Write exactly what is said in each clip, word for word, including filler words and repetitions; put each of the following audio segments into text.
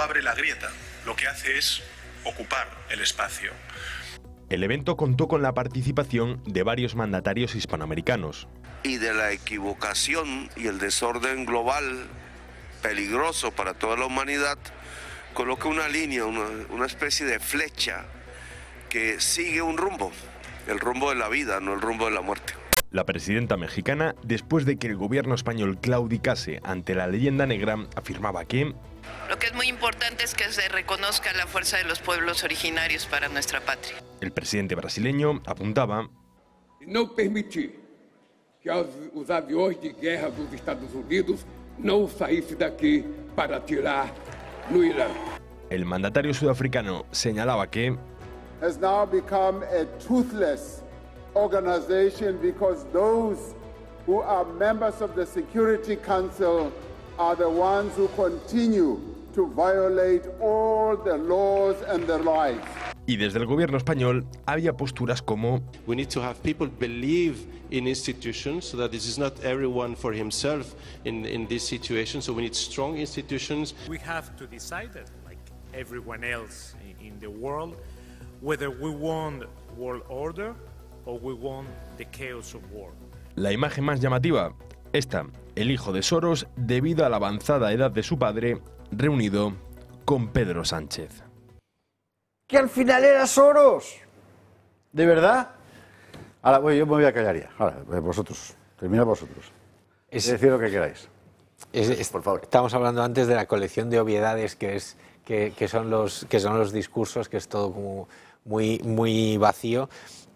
abre la grieta, lo que hace es ocupar el espacio. El evento contó con la participación de varios mandatarios hispanoamericanos. Y de la equivocación y el desorden global peligroso para toda la humanidad, coloca una línea, una, una especie de flecha que sigue un rumbo, el rumbo de la vida, no el rumbo de la muerte. La presidenta mexicana, después de que el gobierno español claudicase ante la leyenda negra, afirmaba que lo que es muy importante es que se reconozca la fuerza de los pueblos originarios para nuestra patria. El presidente brasileño apuntaba: no permitir que os aviões de guerra dos Estados Unidos no saíssem daqui para atirar no Irán. El mandatario sudafricano señalaba que has now become a toothless organization because those who are members of the Security Council are the ones who continue to violate all the laws and the rights. Y desde el gobierno español había posturas como: we need to have people believe in institutions, so that this is not everyone for himself in in this situation, so we need strong institutions. We have to decide that, like everyone else in the world, whether we want world order or we want the chaos of war. La imagen más llamativa, esta, el hijo de Soros, debido a la avanzada edad de su padre, reunido con Pedro Sánchez. Que al final era Soros. ¿De verdad? Ahora, bueno, yo me voy a callar ya. Ahora, vosotros. Terminad vosotros. Es decir lo que queráis. Es, es, por favor. Estábamos hablando antes de la colección de obviedades que es que, que son los que son los discursos, que es todo como muy muy vacío.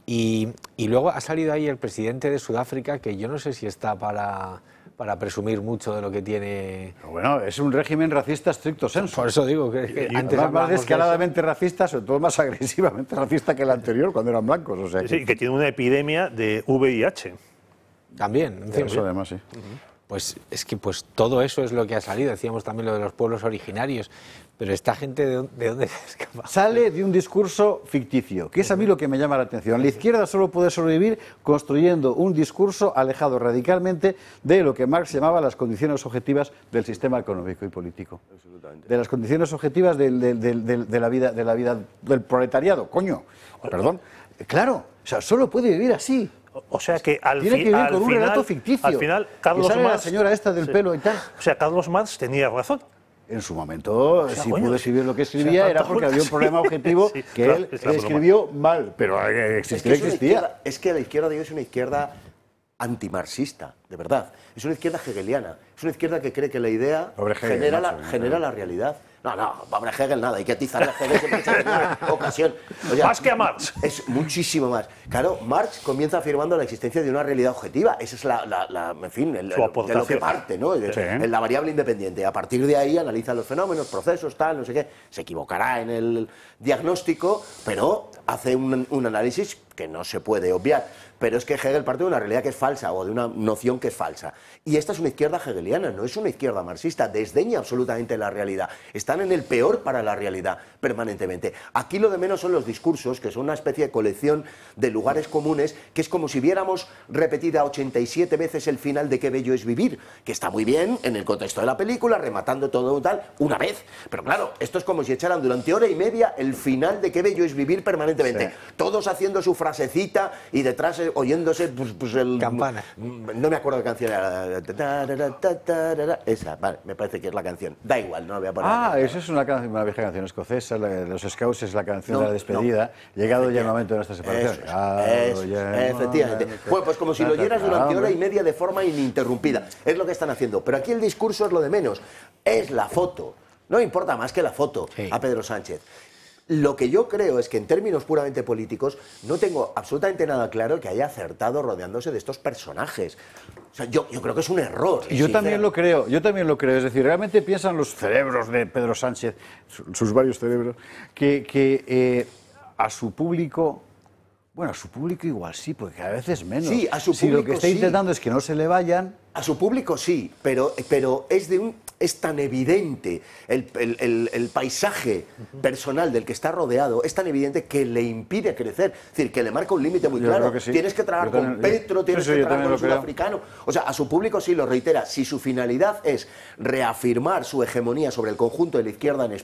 Y, y luego ha salido ahí el presidente de Sudáfrica, que yo no sé si está para, para presumir mucho de lo que tiene. Bueno, es un régimen racista estricto sensu. Por eso digo que, que y, antes más, más descaradamente de racista, sobre todo más agresivamente racista que el anterior, cuando eran blancos. O sea, sí, que... que tiene una epidemia de V I H. También, en fin, eso además, sí. Uh-huh. Pues es que pues todo eso es lo que ha salido. Decíamos también lo de los pueblos originarios. Pero esta gente, ¿de dónde, de dónde se escapa? Sale de un discurso ficticio, que es a mí lo que me llama la atención. La izquierda solo puede sobrevivir construyendo un discurso alejado radicalmente de lo que Marx llamaba las condiciones objetivas del sistema económico y político. De las condiciones objetivas de, de, de, de, de, la vida, de la vida del proletariado. Coño, perdón. Claro, o sea, solo puede vivir así. O sea que al Tiene que vivir al con un final, relato ficticio. Al final, Carlos Marx, la señora esta del sí. pelo y tal. O sea, Carlos Marx tenía razón. En su momento, o sea, si coño, pudo escribir lo que escribía, o sea, era porque había un problema objetivo sí, sí, que claro, él escribió mal, pero existir es que existía. Izquierda, es que la izquierda de hoy es una izquierda antimarxista, de verdad. Es una izquierda hegeliana. Es una izquierda que cree que la idea Hegel, genera, macho, la, genera la realidad. No, no, pobre Hegel nada, hay que atizarle a Hegel siempre en una ocasión. O sea, más que a Marx. Es muchísimo más. Claro, Marx comienza afirmando la existencia de una realidad objetiva. Esa es la, la, la en fin, el, de lo que parte, ¿no? De, sí. En la variable independiente. A partir de ahí analiza los fenómenos, procesos, tal, no sé qué. Se equivocará en el diagnóstico, pero hace un, un análisis que no se puede obviar. Pero es que Hegel parte de una realidad que es falsa o de una noción que es falsa. Y esta es una izquierda hegeliana, no es una izquierda marxista. Desdeña absolutamente la realidad. Están en el peor para la realidad permanentemente. Aquí lo de menos son los discursos, que son una especie de colección de lugares comunes, que es como si viéramos repetida ochenta y siete veces el final de Qué bello es vivir, que está muy bien en el contexto de la película, rematando todo tal, una vez. Pero claro, esto es como si echaran durante hora y media el final de Qué bello es vivir permanentemente. Sí. Todos haciendo su frasecita y detrás oyéndose pues, pues el... Campana. No me acuerdo de canción era... Esa, vale, me parece que es la canción. Da igual, no la voy a poner. Ah, esa es una, canción, una vieja canción escocesa, la de los Scouts, es la canción no, de la despedida. No. Llegado ya el momento de nuestra separación. Eso, eso, efectivamente. Bueno, pues como si lo oyeras durante hora y media de forma ininterrumpida. Es lo que están haciendo. Pero aquí el discurso es lo de menos. Es la foto. No importa más que la foto sí. a Pedro Sánchez. Lo que yo creo es que en términos puramente políticos no tengo absolutamente nada claro que haya acertado rodeándose de estos personajes. O sea, yo, yo creo que es un error. Yo también lo creo, yo también lo creo. Es decir, realmente piensan los cerebros de Pedro Sánchez, sus varios cerebros, que, que eh, a su público... Bueno, a su público igual sí, porque a veces menos. Sí, a su público si lo que está sí. intentando es que no se le vayan... A su público sí, pero, pero es, de un, es tan evidente el, el, el, el paisaje personal del que está rodeado, es tan evidente que le impide crecer. Es decir, que le marca un límite muy yo claro. Que sí. Tienes que trabajar con yo, Petro, tienes sí, sí, que trabajar con el sudafricano. O sea, a su público sí lo reitera. Si su finalidad es reafirmar su hegemonía sobre el conjunto de la izquierda en España,